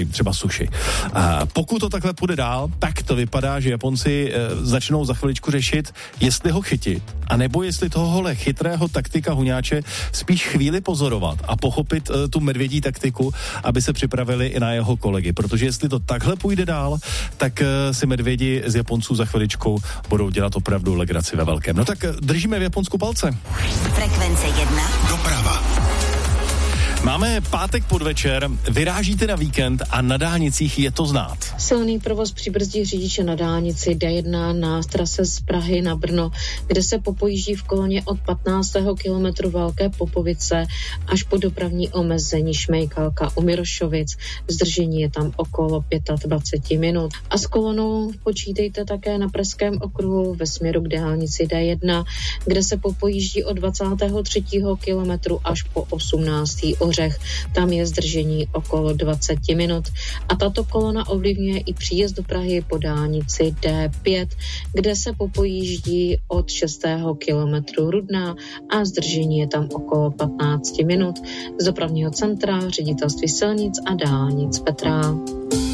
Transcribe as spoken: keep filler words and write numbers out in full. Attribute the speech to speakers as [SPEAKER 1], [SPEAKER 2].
[SPEAKER 1] třeba sushi. A pokud to takhle půjde dál, tak to vypadá, že Japonci e, začnou za chviličku řešit, jestli ho chytit, anebo jestli tohohle chytrého taktika Huňáče spíš chvíli pozorovat a pochopit e, tu medvědí taktiku, aby se připravili i na jeho kolegy. Protože jestli to takhle půjde dál, tak e, si medvědi z Japonců za chviličku budou dělat opravdu legraci ve velkém. No tak e, držíme v Japonsku palce.
[SPEAKER 2] Frekvence jedna. Doprava.
[SPEAKER 1] Máme pátek podvečer, vyrážíte na víkend a na dálnicích je to znát.
[SPEAKER 3] Silný provoz přibrzdí řidiče na dálnici D jedna na trase z Prahy na Brno, kde se popojíždí v koloně od patnáctého kilometru Velké Popovice až po dopravní omezení Šmejkalka u Mirošovic. Zdržení je tam okolo dvacet pět minut. A s kolonou počítejte také na Pražském okruhu ve směru k dálnici D jedna, kde se popojíždí od dvacátého třetího kilometru až po osmnáctý Ořech. Tam je zdržení okolo dvacet minut. A tato kolona ovlivňuje i příjezd do Prahy po dálnici D pět, kde se popojíždí od šestého kilometru Rudná a zdržení je tam okolo patnáct minut. Z dopravního centra Ředitelství silnic a dálnic Petrá.